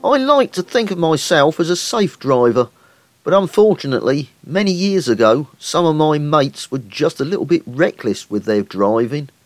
I like to think of myself as a safe driver, but unfortunately, many years ago, some of my mates were just a little bit reckless with their driving.